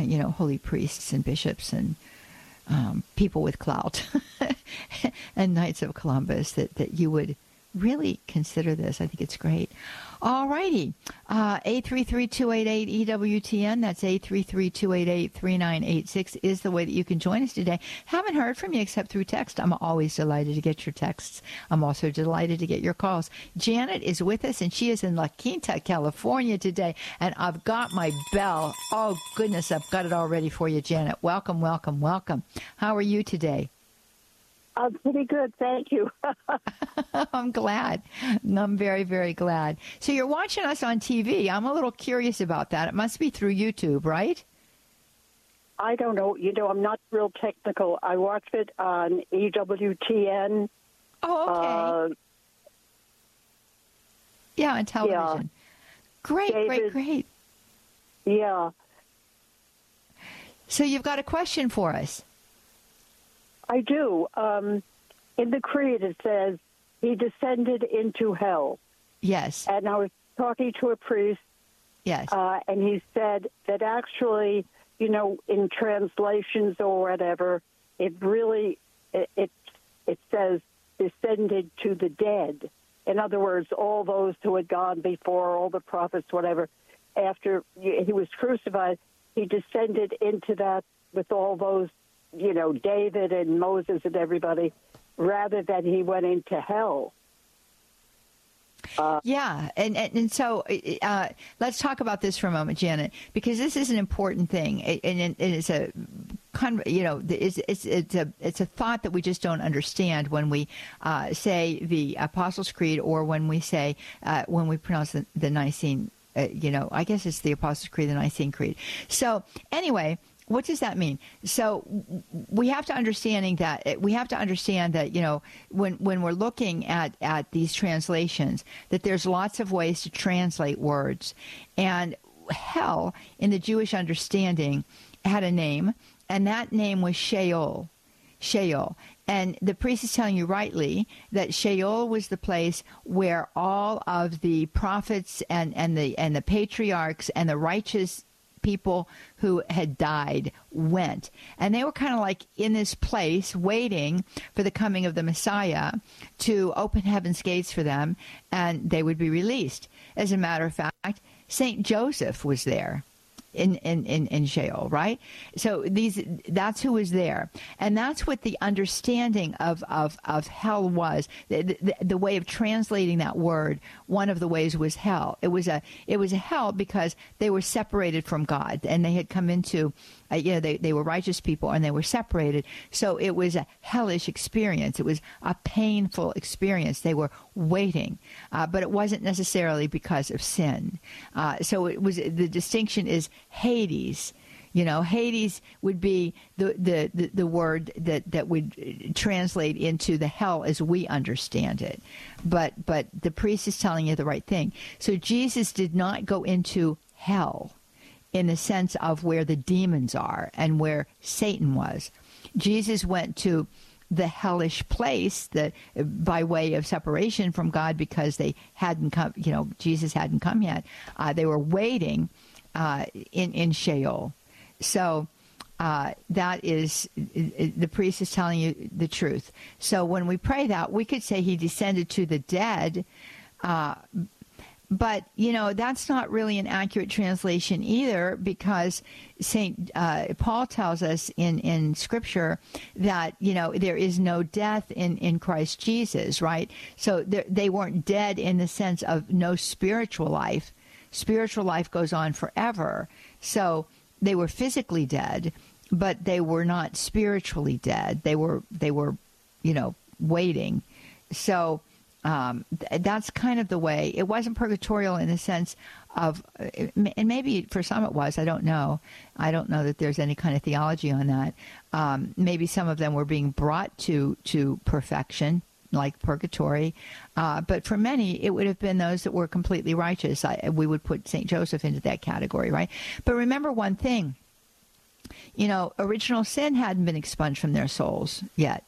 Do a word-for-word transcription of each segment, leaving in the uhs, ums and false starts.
you know, holy priests and bishops and um, people with clout and Knights of Columbus, that, that you would really consider this. I think it's great. All righty. Uh, eight three three, two eight eight, E W T N. That's eight three three, two eight eight, three nine eight six is the way that you can join us today. Haven't heard from you except through text. I'm always delighted to get your texts. I'm also delighted to get your calls. Janet is with us, and she is in La Quinta, California today. And I've got my bell. Oh, goodness, I've got it all ready for you, Janet. Welcome, welcome, welcome. How are you today? I'm pretty good, thank you. I'm glad. I'm very, very glad. So you're watching us on T V. I'm a little curious about that. It must be through YouTube, right? I don't know. You know, I'm not real technical. I watch it on E W T N. Oh, okay. Uh, yeah, on television. Yeah. Great, David, great, great. Yeah. So you've got a question for us. I do. Um, in the Creed, it says, he descended into hell. Yes. And I was talking to a priest. Yes. Uh, and he said that actually, you know, in translations or whatever, it really, it, it, it says descended to the dead. In other words, all those who had gone before, all the prophets, whatever, after he was crucified, he descended into that with all those, you know, David and Moses and everybody, rather than he went into hell. Uh, yeah, and, and and so uh, let's talk about this for a moment, Janet, because this is an important thing, and, and it's a, you know, it's it's it's a it's a thought that we just don't understand when we uh, say the Apostles' Creed, or when we say uh, when we pronounce the, the Nicene, uh, you know, I guess it's the Apostles' Creed, the Nicene Creed. So anyway. What does that mean? So we have to understanding that we have to understand that, you know, when when we're looking at, at these translations, that there's lots of ways to translate words. And hell, in the Jewish understanding, had a name, and that name was Sheol. Sheol. And the priest is telling you rightly that Sheol was the place where all of the prophets and, and the and the patriarchs and the righteous people who had died went. And they were kind of like in this place waiting for the coming of the Messiah to open heaven's gates for them, and they would be released. As a matter of fact, Saint Joseph was there in, in, in, in Sheol, right? So these that's who was there. And that's what the understanding of, of, of hell was. The, the, the way of translating that word, one of the ways was hell. It was a it was a hell because they were separated from God, and they had come into Uh, you know, they, they were righteous people, and they were separated. So it was a hellish experience. It was a painful experience. They were waiting, uh, but it wasn't necessarily because of sin. Uh, so it was the distinction is Hades. You know, Hades would be the, the, the, the word that, that would translate into the hell as we understand it. But but the priest is telling you the right thing. So Jesus did not go into hell in the sense of where the demons are and where Satan was. Jesus went to the hellish place that by way of separation from God, because they hadn't come, you know, Jesus hadn't come yet. Uh, they were waiting uh, in, in Sheol. So uh, that is, the priest is telling you the truth. So when we pray that, we could say he descended to the dead, uh, but, you know, that's not really an accurate translation either, because Saint uh, Paul tells us in, in Scripture that, you know, there is no death in, in Christ Jesus, right? So they weren't dead in the sense of no spiritual life. Spiritual life goes on forever. So they were physically dead, but they were not spiritually dead. They were, they were, you know, waiting. So Um, th- that's kind of the way. It wasn't purgatorial in the sense of, and maybe for some it was, I don't know. I don't know that there's any kind of theology on that. Um, maybe some of them were being brought to, to perfection, like purgatory. Uh, but for many, it would have been those that were completely righteous. I, we would put Saint Joseph into that category, right? But remember one thing, you know, original sin hadn't been expunged from their souls yet.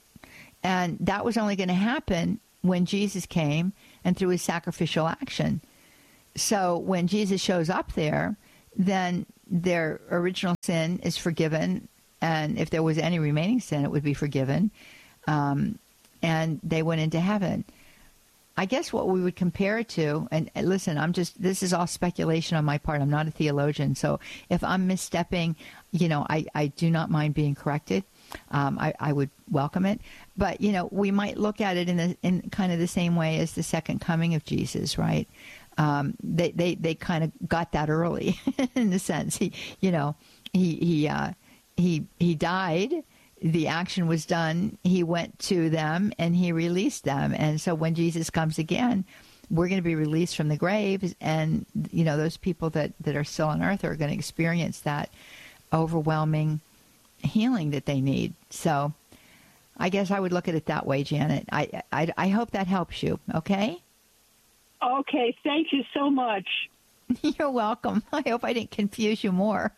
And that was only going to happen when Jesus came and through his sacrificial action. So when Jesus shows up there, then their original sin is forgiven. And if there was any remaining sin, it would be forgiven. Um, and they went into heaven. I guess what we would compare it to, and, and listen, I'm just, this is all speculation on my part. I'm not a theologian. So if I'm misstepping, you know, I, I do not mind being corrected. Um, I, I would welcome it. But, you know, we might look at it in the, in kind of the same way as the second coming of Jesus, right? Um, they, they, they kind of got that early in the sense, he, you know, he, he, uh, he, he died. The action was done. He went to them and he released them. And so when Jesus comes again, we're going to be released from the graves. And, you know, those people that, that are still on earth are going to experience that overwhelming healing that they need. So I guess I would look at it that way, Janet. I, I, I hope that helps you. Okay? Okay. Thank you so much. You're welcome. I hope I didn't confuse you more.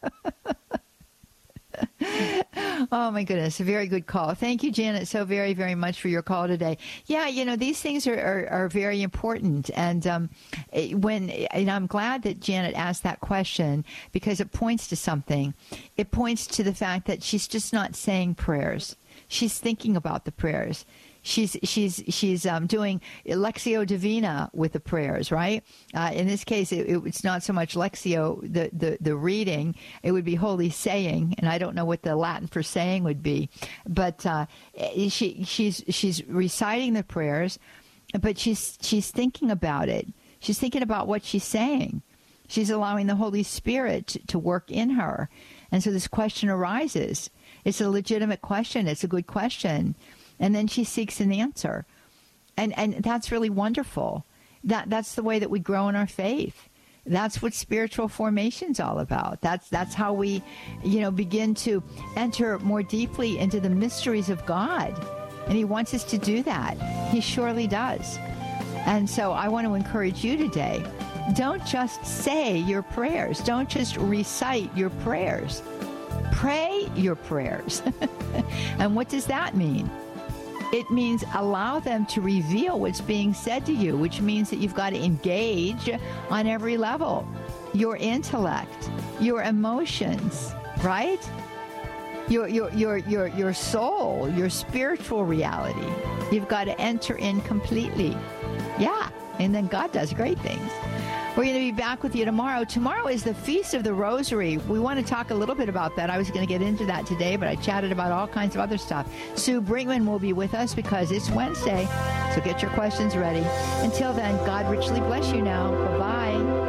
Oh, my goodness. A very good call. Thank you, Janet, so very, very much for your call today. Yeah, you know, these things are, are, are very important. And um, when and I'm glad that Janet asked that question because it points to something. It points to the fact that she's just not saying prayers. She's thinking about the prayers. She's she's she's um, doing Lectio Divina with the prayers, right? Uh, in this case, it, it, it's not so much Lectio, the, the, the reading. It would be holy saying, and I don't know what the Latin for saying would be. But uh, she she's she's reciting the prayers, but she's she's thinking about it. She's thinking about what she's saying. She's allowing the Holy Spirit to, to work in her. And so this question arises. It's a legitimate question. It's a good question. And then she seeks an answer. And and that's really wonderful. That that's the way that we grow in our faith. That's what spiritual formation's all about. That's that's how we, you know, begin to enter more deeply into the mysteries of God. And he wants us to do that. He surely does. And so I want to encourage you today. Don't just say your prayers. Don't just recite your prayers. Pray your prayers. And what does that mean? It means allow them to reveal what's being said to you, which means that you've got to engage on every level. Your intellect, your emotions, right? Your your your your your soul, your spiritual reality. You've got to enter in completely. Yeah, and then God does great things. We're going to be back with you tomorrow. Tomorrow is the Feast of the Rosary. We want to talk a little bit about that. I was going to get into that today, but I chatted about all kinds of other stuff. Sue Brinkman will be with us because it's Wednesday, so get your questions ready. Until then, God richly bless you now. Bye-bye.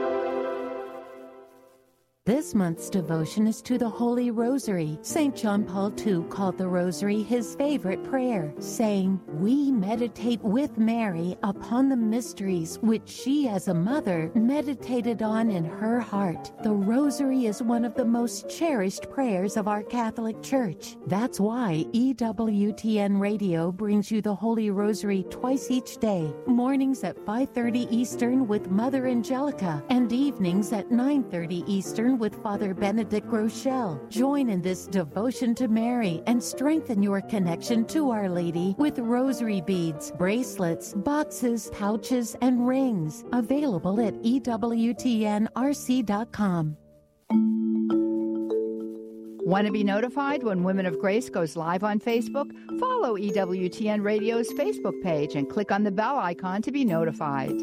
This month's devotion is to the Holy Rosary. Saint John Paul the Second called the Rosary his favorite prayer, saying, "We meditate with Mary upon the mysteries which she as a mother meditated on in her heart." The Rosary is one of the most cherished prayers of our Catholic Church. That's why E W T N Radio brings you the Holy Rosary twice each day, mornings at five thirty Eastern with Mother Angelica, and evenings at nine thirty Eastern with Father Benedict Rochelle. Join in this devotion to Mary and strengthen your connection to Our Lady with rosary beads, bracelets, boxes, pouches, and rings. Available at E W T N R C dot com. Want to be notified when Women of Grace goes live on Facebook? Follow E W T N Radio's Facebook page and click on the bell icon to be notified.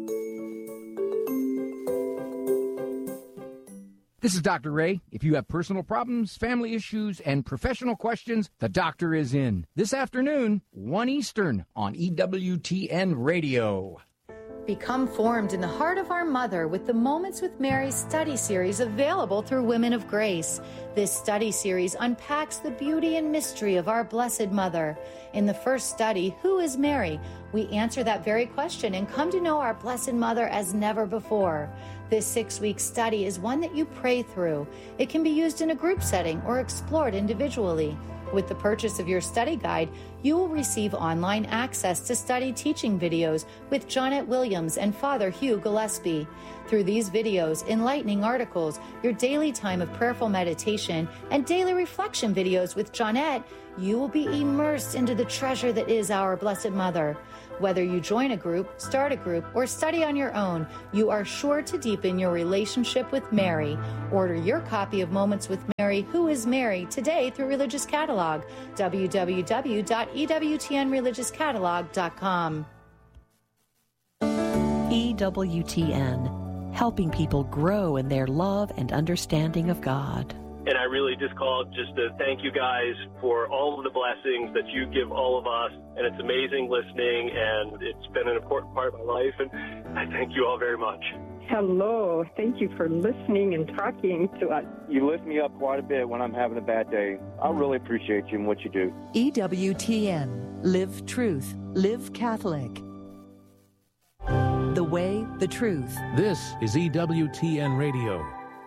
This is Doctor Ray. If you have personal problems, family issues, and professional questions, the doctor is in. This afternoon, one Eastern on E W T N Radio. Become formed in the heart of our mother with the Moments with Mary study series available through Women of Grace. This study series unpacks the beauty and mystery of our Blessed Mother. In the first study, Who is Mary? We answer that very question and come to know our Blessed Mother as never before. This six-week study is one that you pray through. It can be used in a group setting or explored individually. With the purchase of your study guide, you will receive online access to study teaching videos with Jonette Williams and Father Hugh Gillespie. Through these videos, enlightening articles, your daily time of prayerful meditation, and daily reflection videos with Jonette, you will be immersed into the treasure that is our Blessed Mother. Whether you join a group, start a group, or study on your own, you are sure to deepen your relationship with Mary. Order your copy of Moments with Mary, Who is Mary, today through Religious Catalog, w w w dot e w t n religious catalog dot com. E W T N, helping people grow in their love and understanding of God. And I really just called just to thank you guys for all of the blessings that you give all of us. And it's amazing listening, and it's been an important part of my life. And I thank you all very much. Hello. Thank you for listening and talking to us. You lift me up quite a bit when I'm having a bad day. I really appreciate you and what you do. E W T N. Live truth. Live Catholic. The way, the truth. This is E W T N Radio.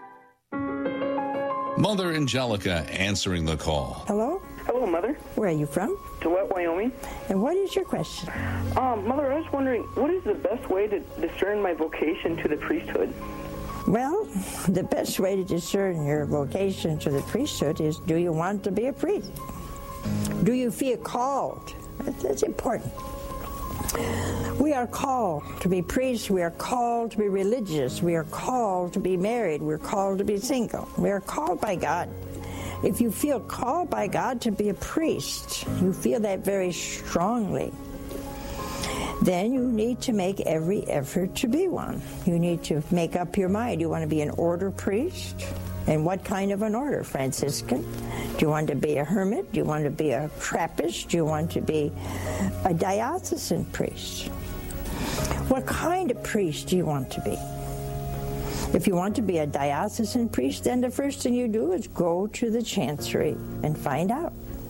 Mother Angelica answering the call. Hello? Hello, Mother. Where are you from? Gillette, Wyoming. And what is your question? Um, Mother, I was wondering, what is the best way to discern my vocation to the priesthood? Well, the best way to discern your vocation to the priesthood is, do you want to be a priest? Do you feel called? That's important. We are called to be priests. We are called to be religious. We are called to be married. We're called to be single. We are called by God. If you feel called by God to be a priest, you feel that very strongly, then you need to make every effort to be one. You need to make up your mind. You want to be an order priest? And what kind of an order? Franciscan? Do you want to be a hermit? Do you want to be a Trappist? Do you want to be a diocesan priest? What kind of priest do you want to be? If you want to be a diocesan priest, then the first thing you do is go to the chancery and find out.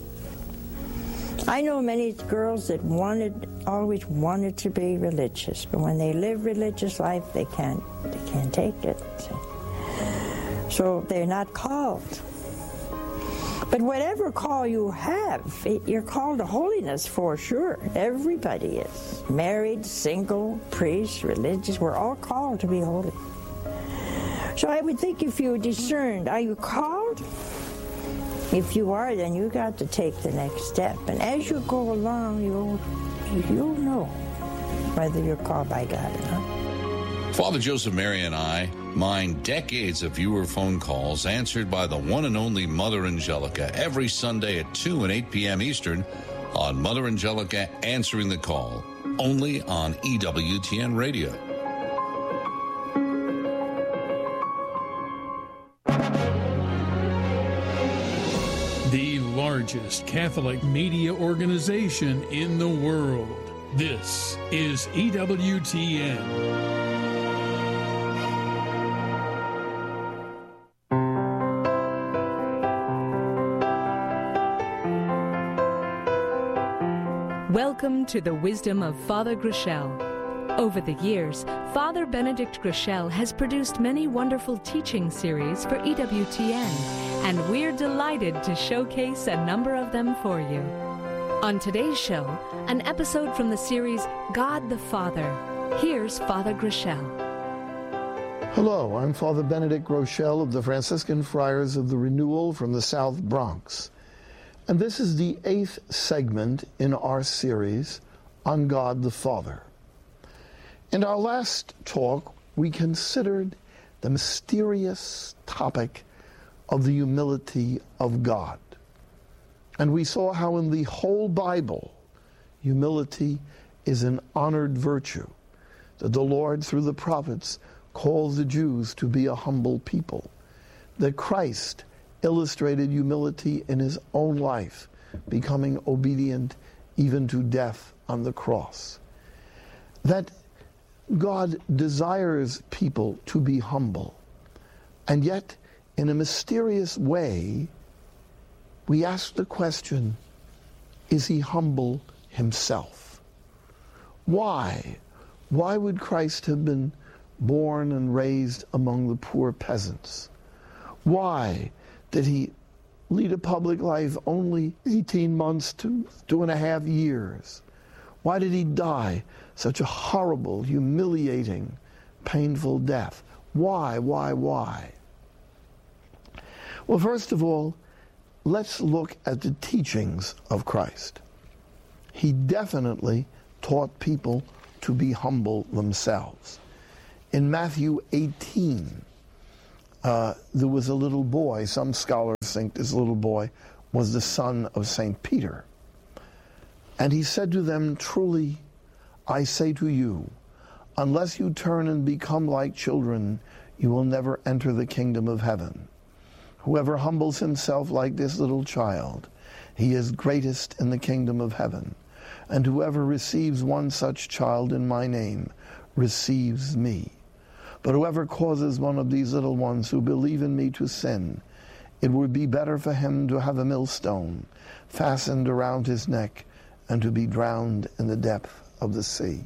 I know many girls that wanted, always wanted to be religious, but when they live religious life, they can't, they can't take it. So they're not called. But whatever call you have, it, you're called to holiness for sure. Everybody is. Married, single, priest, religious, we're all called to be holy. So I would think if you discerned, are you called? If you are, then you got to take the next step. And as you go along, you'll, you'll know whether you're called by God or not. Father Joseph Mary and I mine decades of viewer phone calls answered by the one and only Mother Angelica every Sunday at two and eight p.m. Eastern on Mother Angelica Answering the Call, only on E W T N Radio. The largest Catholic media organization in the world. This is E W T N. Welcome to the Wisdom of Father Groeschel. Over the years, Father Benedict Groeschel has produced many wonderful teaching series for E W T N, and we're delighted to showcase a number of them for you. On today's show, an episode from the series God the Father. Here's Father Groeschel. Hello, I'm Father Benedict Groeschel of the Franciscan Friars of the Renewal from the South Bronx. And this is the eighth segment in our series on God the Father. In our last talk, we considered the mysterious topic of the humility of God. And we saw how in the whole Bible, humility is an honored virtue, that the Lord, through the prophets, calls the Jews to be a humble people, that Christ illustrated humility in his own life, becoming obedient even to death on the cross. That God desires people to be humble, and yet in a mysterious way, we ask the question, is he humble himself? Why? Why would Christ have been born and raised among the poor peasants? Why did he lead a public life only eighteen months to two and a half years? Why did he die such a horrible, humiliating, painful death? Why, why, why? Well, first of all, let's look at the teachings of Christ. He definitely taught people to be humble themselves. In Matthew eighteen, uh, there was a little boy. Some scholars think this little boy was the son of Saint Peter. And he said to them, "Truly, I say to you, unless you turn and become like children, you will never enter the kingdom of heaven. Whoever humbles himself like this little child, he is greatest in the kingdom of heaven. And whoever receives one such child in my name receives me. But whoever causes one of these little ones who believe in me to sin, it would be better for him to have a millstone fastened around his neck and to be drowned in the depth of the sea."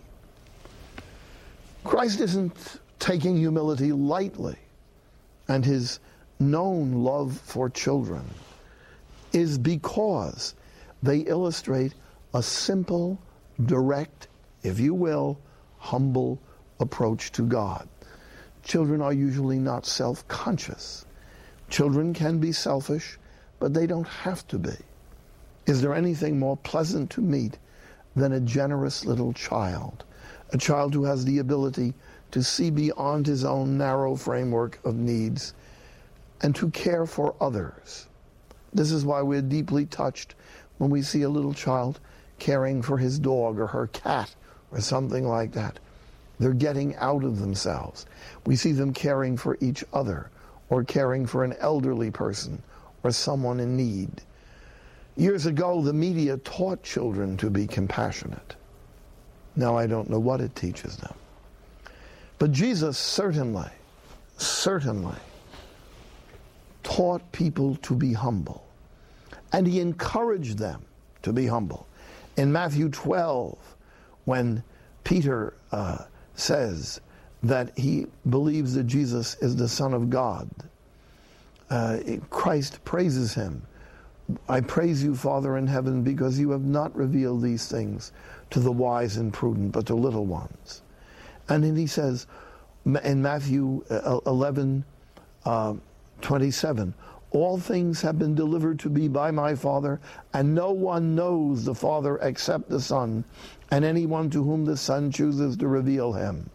Christ isn't taking humility lightly, and his known love for children is because they illustrate a simple, direct, if you will, humble approach to God. Children are usually not self-conscious. Children can be selfish, but they don't have to be. Is there anything more pleasant to meet than a generous little child? A child who has the ability to see beyond his own narrow framework of needs and to care for others. This is why we're deeply touched when we see a little child caring for his dog or her cat or something like that. They're getting out of themselves. We see them caring for each other or caring for an elderly person or someone in need. Years ago, the media taught children to be compassionate. Now I don't know what it teaches them. But Jesus certainly, certainly taught people to be humble. And he encouraged them to be humble. In Matthew twelve, when Peter uh, says that he believes that Jesus is the Son of God, uh, Christ praises him. "I praise you, Father in heaven, because you have not revealed these things to the wise and prudent, but to little ones." And then he says in Matthew eleven, uh, twenty-seven, "All things have been delivered to me by my Father, and no one knows the Father except the Son, and anyone to whom the Son chooses to reveal him.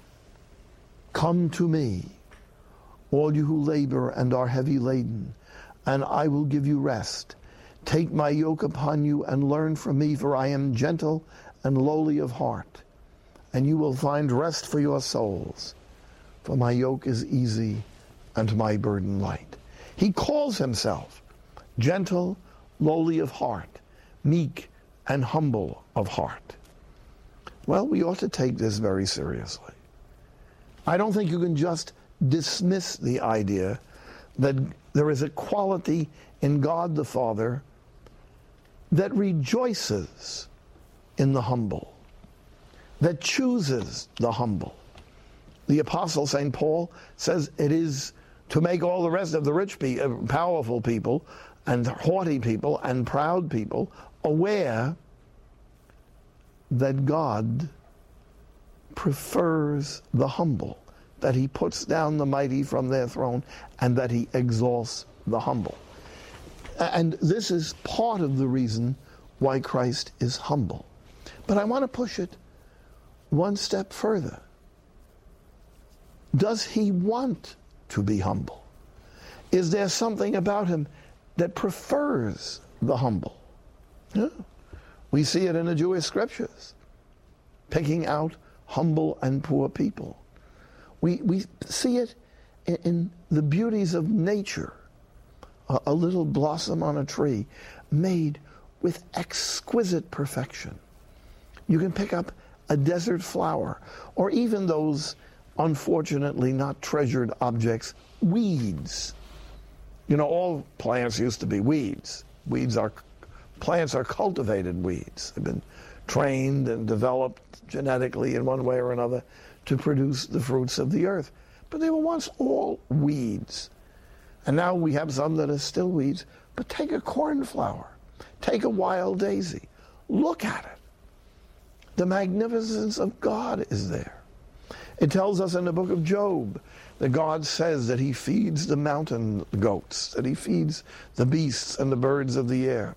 Come to me, all you who labor and are heavy laden, and I will give you rest. Take my yoke upon you and learn from me, for I am gentle and lowly of heart, and you will find rest for your souls. For my yoke is easy and my burden light." He calls himself gentle, lowly of heart, meek, and humble of heart. Well, we ought to take this very seriously. I don't think you can just dismiss the idea that there is a quality in God the Father that rejoices in the humble, that chooses the humble. The Apostle Saint Paul says it is to make all the rest of the rich, pe- powerful people and haughty people and proud people aware that God prefers the humble, that he puts down the mighty from their throne, and that he exalts the humble. And this is part of the reason why Christ is humble. But I want to push it one step further. Does he want to be humble? Is there something about him that prefers the humble? Yeah. We see it in the Jewish scriptures, picking out humble and poor people. We, we see it in, in the beauties of nature. A, a little blossom on a tree made with exquisite perfection. You can pick up a desert flower, or even those unfortunately not treasured objects, weeds. You know, all plants used to be weeds. Weeds are, plants are cultivated weeds. They've been trained and developed genetically in one way or another to produce the fruits of the earth. But they were once all weeds. And now we have some that are still weeds. But take a cornflower, take a wild daisy, look at it. The magnificence of God is there. It tells us in the book of Job that God says that he feeds the mountain goats, that he feeds the beasts and the birds of the air.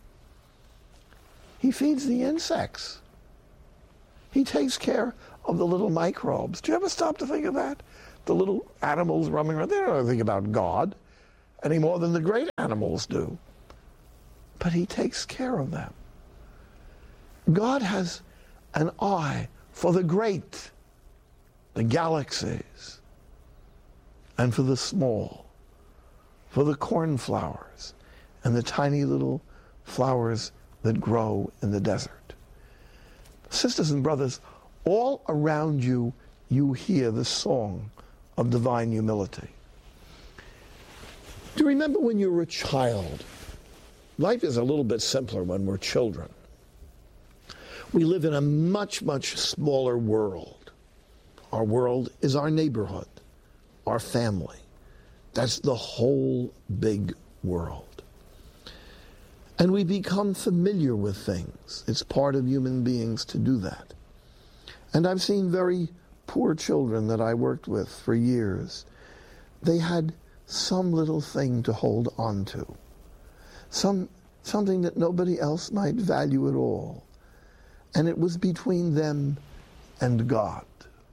He feeds the insects. He takes care of the little microbes. Do you ever stop to think of that? The little animals roaming around, they don't know anything about God any more than the great animals do. But he takes care of them. God has an eye for the great, the galaxies, and for the small, for the cornflowers and the tiny little flowers that grow in the desert. Sisters and brothers, all around you, you hear the song of divine humility. Do you remember when you were a child? Life is a little bit simpler when we're children. We live in a much, much smaller world. Our world is our neighborhood, our family. That's the whole big world. And we become familiar with things. It's part of human beings to do that. And I've seen very poor children that I worked with for years. They had some little thing to hold on to. Some, something that nobody else might value at all. And it was between them and God.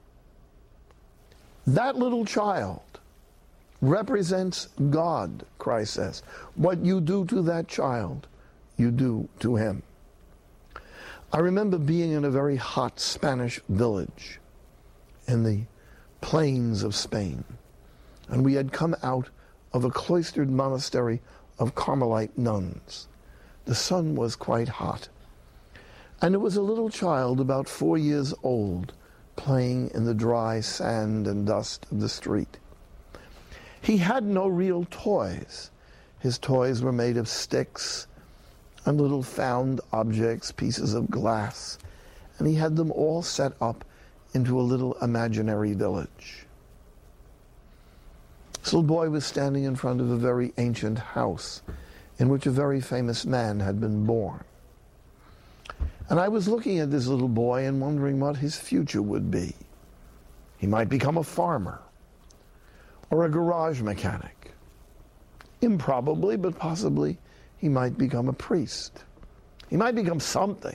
That little child represents God, Christ says. What you do to that child, you do to him. I remember being in a very hot Spanish village in the plains of Spain. And we had come out of a cloistered monastery of Carmelite nuns. The sun was quite hot. And there was a little child about four years old playing in the dry sand and dust of the street. He had no real toys. His toys were made of sticks and little found objects, pieces of glass, and he had them all set up into a little imaginary village. This little boy was standing in front of a very ancient house in which a very famous man had been born. And I was looking at this little boy and wondering what his future would be. He might become a farmer or a garage mechanic. Improbably, but possibly, he might become a priest. He might become something.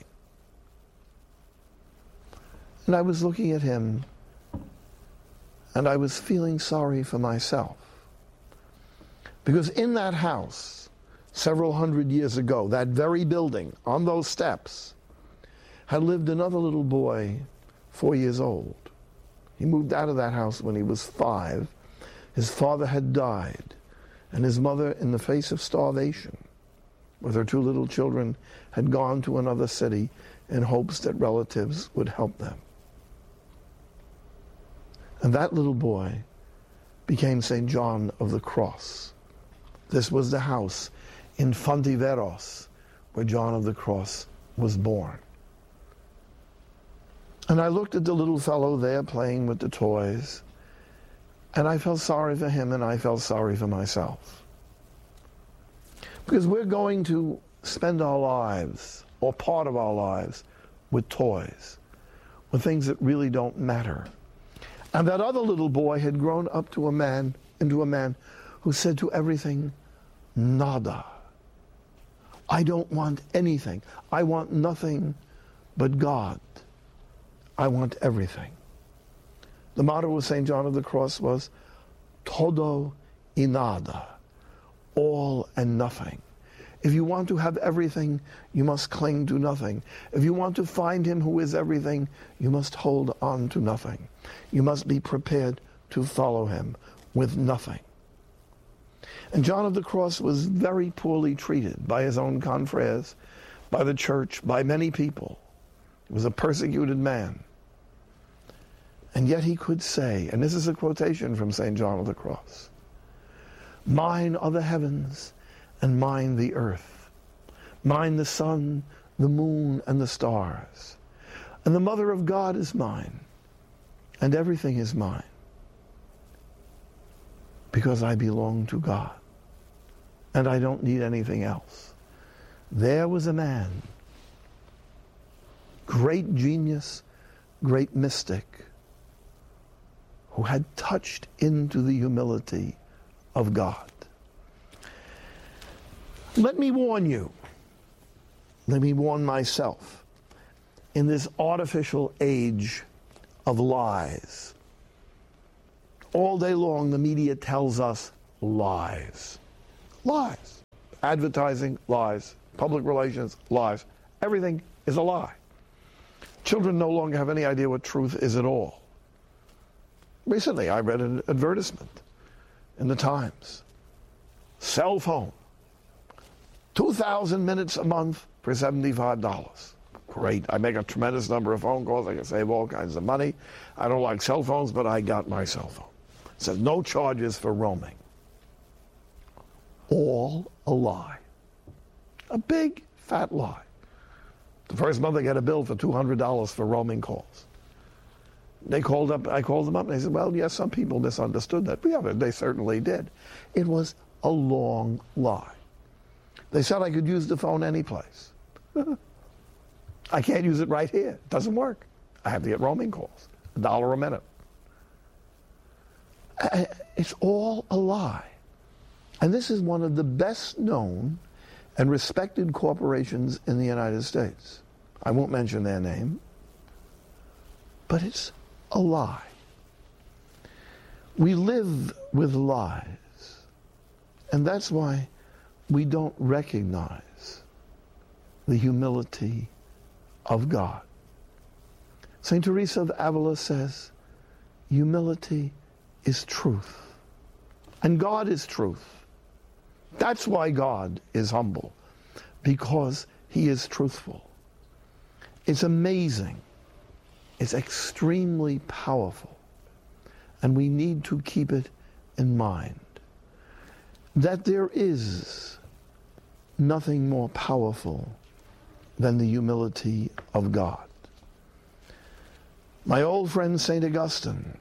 And I was looking at him, and I was feeling sorry for myself. Because in that house, several hundred years ago, that very building, on those steps, had lived another little boy, four years old. He moved out of that house when he was five. His father had died, and his mother, in the face of starvation, with her two little children, had gone to another city in hopes that relatives would help them. And that little boy became Saint John of the Cross. This was the house in Fontiveros where John of the Cross was born. And I looked at the little fellow there playing with the toys, and I felt sorry for him, and I felt sorry for myself. Because we're going to spend our lives, or part of our lives, with toys, with things that really don't matter. And that other little boy had grown up to a man, into a man who said to everything, nada. I don't want anything. I want nothing but God. I want everything. The motto of Saint John of the Cross was, todo y nada, all and nothing. If you want to have everything, you must cling to nothing. If you want to find him who is everything, you must hold on to nothing. You must be prepared to follow him with nothing. And John of the Cross was very poorly treated by his own confreres, by the church, by many people. He was a persecuted man. And yet he could say, and this is a quotation from Saint John of the Cross, mine are the heavens and mine the earth, mine the sun, the moon, and the stars. And the Mother of God is mine, and everything is mine, because I belong to God, and I don't need anything else. There was a man, great genius, great mystic, who had touched into the humility of God. Let me warn you, let me warn myself, in this artificial age of lies, all day long the media tells us lies. Lies. Advertising, lies. Public relations, lies. Everything is a lie. Children no longer have any idea what truth is at all. Recently, I read an advertisement in the Times. Cell phone. two thousand minutes a month for seventy-five dollars. Great. I make a tremendous number of phone calls. I can save all kinds of money. I don't like cell phones, but I got my cell phone. It says no charges for roaming. All a lie. A big, fat lie. The first month I got a bill for two hundred dollars for roaming calls. They called up, I called them up, and they said, well, yes, some people misunderstood that. But yeah, they certainly did. It was a long lie. They said I could use the phone any place. I can't use it right here. It doesn't work. I have to get roaming calls, a dollar a minute. It's all a lie. And this is one of the best known and respected corporations in the United States. I won't mention their name, but it's a lie. We live with lies, and that's why we don't recognize the humility of God. Saint Teresa of Avila says, humility is truth, and God is truth. That's why God is humble, because he is truthful. It's amazing. It's extremely powerful. And we need to keep it in mind that there is nothing more powerful than the humility of God. My old friend Saint Augustine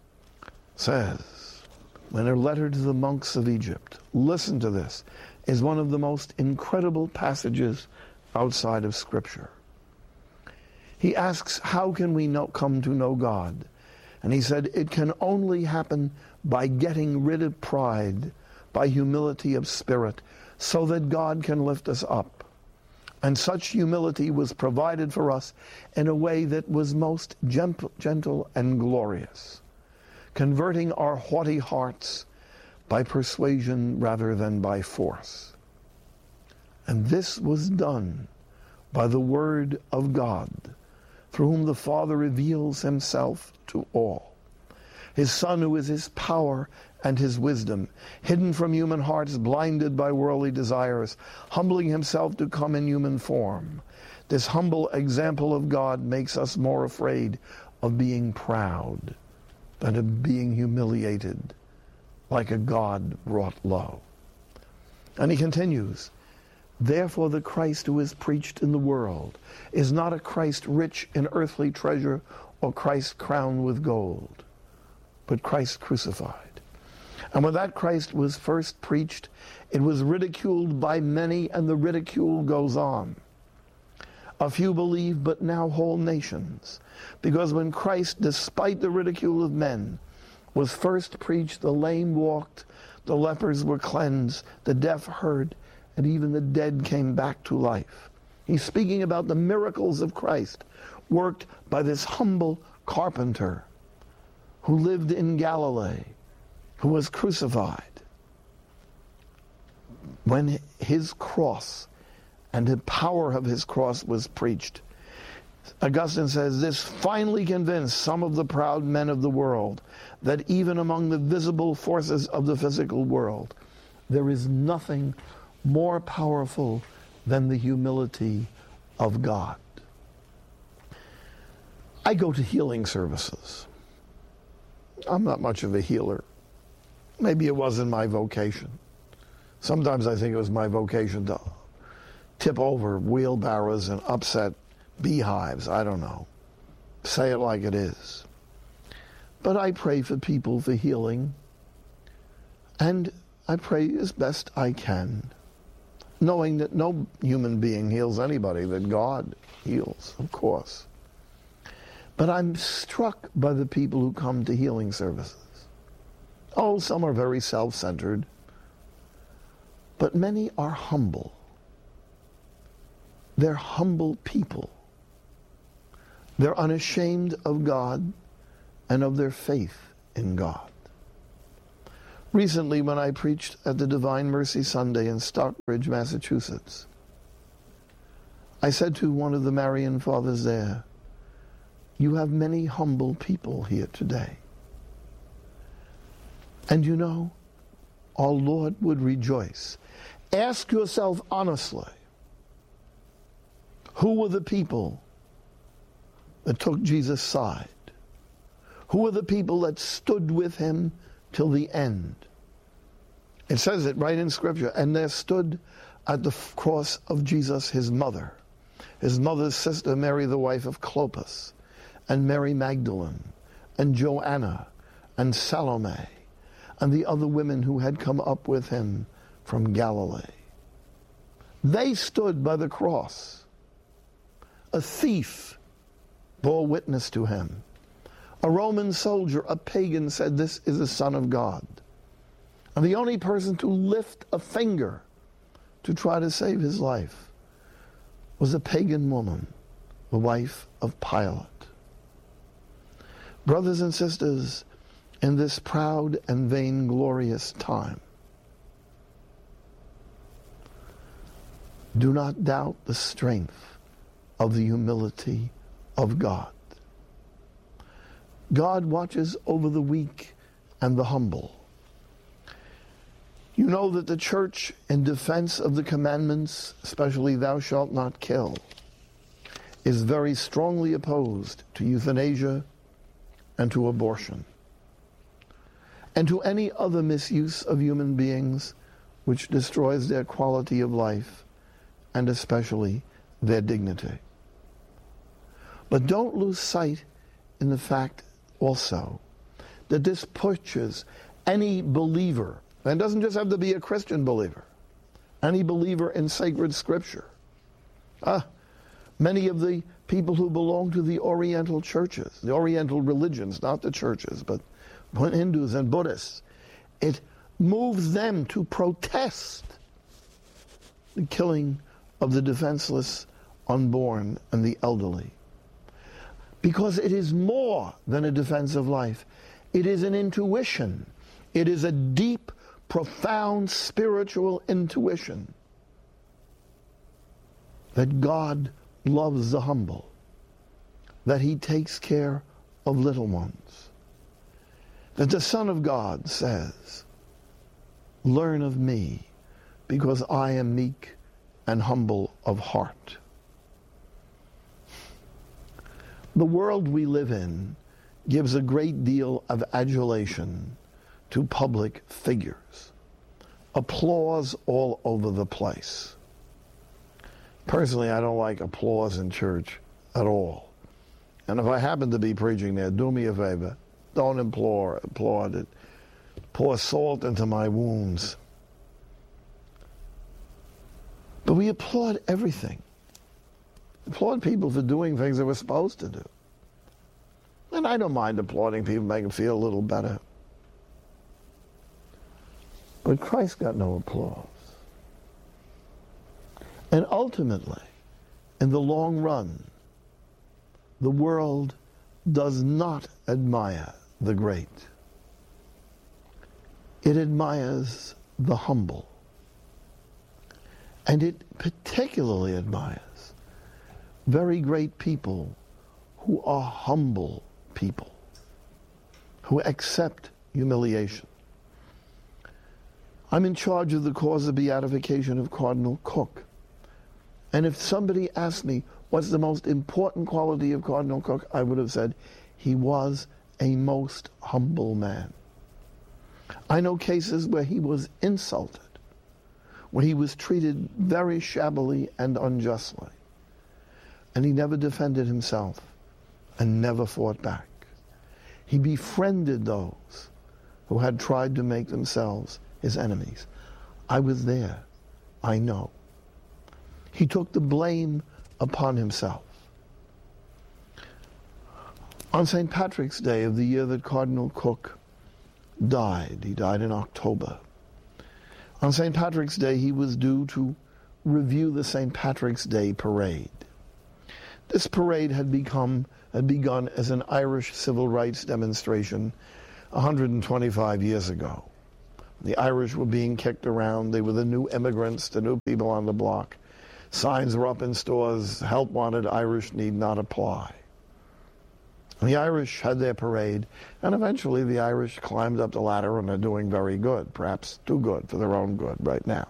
says, in a letter to the monks of Egypt, listen to this, is one of the most incredible passages outside of Scripture. He asks, how can we know, come to know God? And he said, it can only happen by getting rid of pride, by humility of spirit, so that God can lift us up. And such humility was provided for us in a way that was most gentle and glorious, converting our haughty hearts by persuasion rather than by force. And this was done by the Word of God, through whom the Father reveals himself to all. His Son, who is his power and his wisdom, hidden from human hearts, blinded by worldly desires, humbling himself to come in human form. This humble example of God makes us more afraid of being proud than of being humiliated, like a God brought low. And he continues, therefore the Christ who is preached in the world is not a Christ rich in earthly treasure or Christ crowned with gold, but Christ crucified. And when that Christ was first preached, it was ridiculed by many, and the ridicule goes on. A few believe, but now whole nations. Because when Christ, despite the ridicule of men, was first preached, the lame walked, the lepers were cleansed, the deaf heard, and even the dead came back to life. He's speaking about the miracles of Christ, worked by this humble carpenter who lived in Galilee, who was crucified. When his cross and the power of his cross was preached, Augustine says, this finally convinced some of the proud men of the world that even among the visible forces of the physical world, there is nothing more powerful than the humility of God. I go to healing services. I'm not much of a healer. Maybe it wasn't my vocation. Sometimes I think it was my vocation to tip over wheelbarrows and upset beehives. I don't know. Say it like it is. But I pray for people for healing, and I pray as best I can, knowing that no human being heals anybody, that God heals, of course. But I'm struck by the people who come to healing services. Oh, some are very self-centered, but many are humble. They're humble people. They're unashamed of God and of their faith in God. Recently, when I preached at the Divine Mercy Sunday in Stockbridge, Massachusetts, I said to one of the Marian fathers there, "You have many humble people here today. And you know, our Lord would rejoice." Ask yourself honestly, who were the people that took Jesus' side? Who were the people that stood with him till the end? It says it right in Scripture. And there stood at the cross of Jesus his mother, his mother's sister Mary, the wife of Clopas, and Mary Magdalene, and Joanna, and Salome, and the other women who had come up with him from Galilee. They stood by the cross. A thief bore witness to him. A Roman soldier, a pagan, said, "This is the Son of God." And the only person to lift a finger to try to save his life was a pagan woman, the wife of Pilate. Brothers and sisters, in this proud and vainglorious time, do not doubt the strength of the humility of God. God watches over the weak and the humble. You know that the church, in defense of the commandments, especially thou shalt not kill, is very strongly opposed to euthanasia and to abortion, and to any other misuse of human beings which destroys their quality of life and especially their dignity. But don't lose sight in the fact also that this pushes any believer, and it doesn't just have to be a Christian believer, any believer in sacred scripture. Ah, many of the people who belong to the Oriental churches, the Oriental religions, not the churches, but Hindus and Buddhists, it moves them to protest the killing of the defenseless, unborn, and the elderly. Because it is more than a defense of life. It is an intuition. It is a deep, profound spiritual intuition that God loves the humble, that he takes care of little ones, that the Son of God says, "Learn of me, because I am meek and humble of heart." The world we live in gives a great deal of adulation to public figures. Applause all over the place. Personally, I don't like applause in church at all. And if I happen to be preaching there, do me a favor. Don't implore, applaud it. Pour salt into my wounds. But we applaud everything. Applaud people for doing things they were supposed to do. And I don't mind applauding people, make them feel a little better. But Christ got no applause. And ultimately, in the long run, the world does not admire the great. It admires the humble. And it particularly admires very great people who are humble people, who accept humiliation. I'm in charge of the cause of beatification of Cardinal Cook. And if somebody asked me what's the most important quality of Cardinal Cook, I would have said he was a most humble man. I know cases where he was insulted, when he was treated very shabbily and unjustly. And he never defended himself and never fought back. He befriended those who had tried to make themselves his enemies. I was there. I know. He took the blame upon himself. On Saint Patrick's Day of the year that Cardinal Cook died, he died in October. On Saint Patrick's Day, he was due to review the Saint Patrick's Day parade. This parade had become had begun as an Irish civil rights demonstration one hundred twenty-five years ago. The Irish were being kicked around. They were the new immigrants, the new people on the block. Signs were up in stores, help wanted, Irish need not apply. And the Irish had their parade, and eventually the Irish climbed up the ladder and are doing very good, perhaps too good for their own good right now.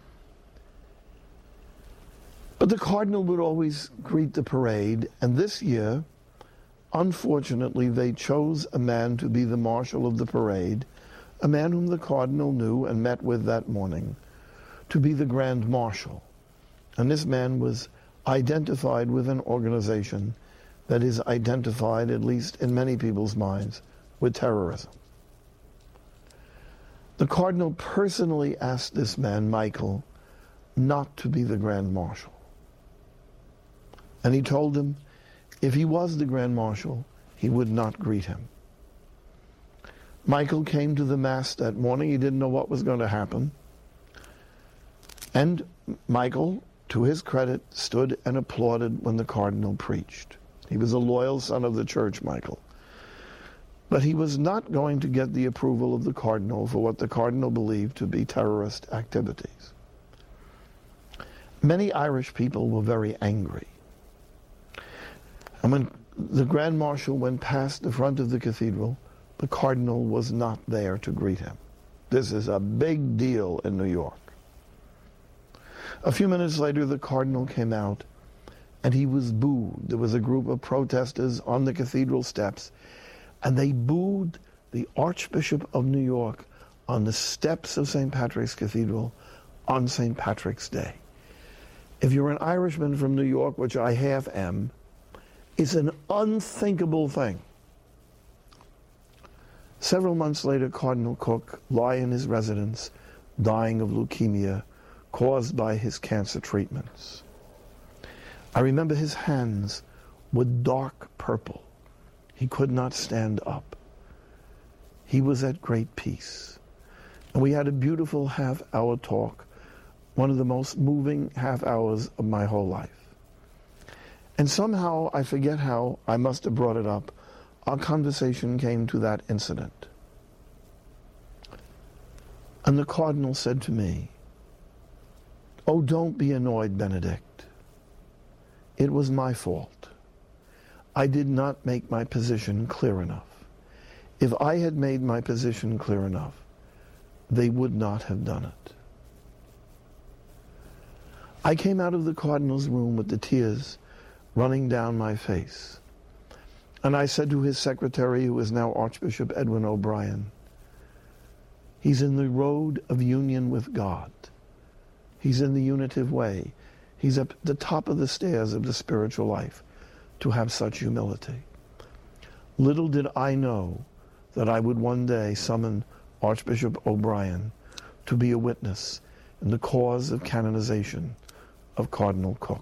But the cardinal would always greet the parade, and this year, unfortunately, they chose a man to be the marshal of the parade, a man whom the cardinal knew and met with that morning, to be the grand marshal. And this man was identified with an organization that is identified, at least in many people's minds, with terrorism. The cardinal personally asked this man, Michael, not to be the grand marshal. And he told him if he was the grand marshal, he would not greet him. Michael came to the Mass that morning. He didn't know what was going to happen. And Michael, to his credit, stood and applauded when the cardinal preached. He was a loyal son of the church, Michael. But he was not going to get the approval of the cardinal for what the cardinal believed to be terrorist activities. Many Irish people were very angry. And when the Grand Marshal went past the front of the cathedral, the cardinal was not there to greet him. This is a big deal in New York. A few minutes later, the cardinal came out, and he was booed. There was a group of protesters on the cathedral steps, and they booed the Archbishop of New York on the steps of Saint Patrick's Cathedral on Saint Patrick's Day. If you're an Irishman from New York, which I half am, it's an unthinkable thing. Several months later, Cardinal Cook lay in his residence, dying of leukemia caused by his cancer treatments. I remember his hands were dark purple. He could not stand up. He was at great peace. And we had a beautiful half-hour talk, one of the most moving half hours of my whole life. And somehow, I forget how, I must have brought it up, our conversation came to that incident. And the cardinal said to me, "Oh, don't be annoyed, Benedict. It was my fault. I did not make my position clear enough. If I had made my position clear enough, they would not have done it." I came out of the cardinal's room with the tears running down my face. And I said to his secretary, who is now Archbishop Edwin O'Brien, he's in the road of union with God. He's in the unitive way. He's at the top of the stairs of the spiritual life to have such humility. Little did I know that I would one day summon Archbishop O'Brien to be a witness in the cause of canonization of Cardinal Cook.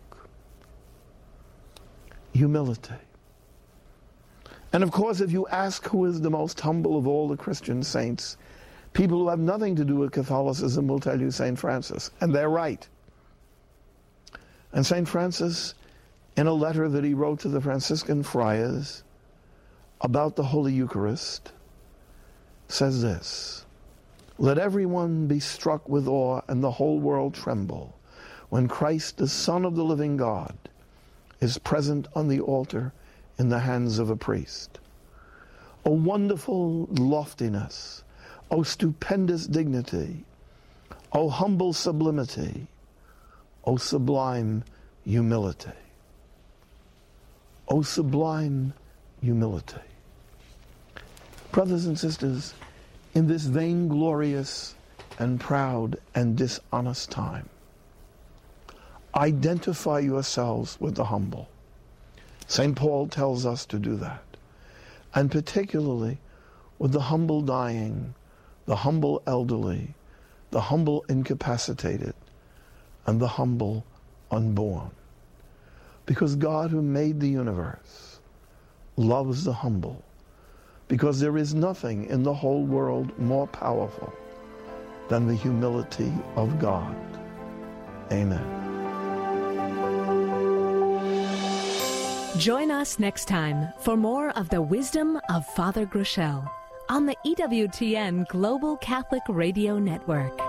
Humility. And of course, if you ask who is the most humble of all the Christian saints, people who have nothing to do with Catholicism will tell you Saint Francis, and they're right. And Saint Francis, in a letter that he wrote to the Franciscan friars about the Holy Eucharist, says this: "Let everyone be struck with awe and the whole world tremble when Christ, the Son of the living God, is present on the altar in the hands of a priest. O wonderful loftiness, O stupendous dignity, O humble sublimity, O sublime humility." O sublime humility. Brothers and sisters, in this vainglorious and proud and dishonest time, identify yourselves with the humble. Saint Paul tells us to do that. And particularly with the humble dying, the humble elderly, the humble incapacitated, and the humble unborn. Because God, who made the universe, loves the humble, because there is nothing in the whole world more powerful than the humility of God. Amen. Join us next time for more of the wisdom of Father Groeschel on the E W T N Global Catholic Radio Network.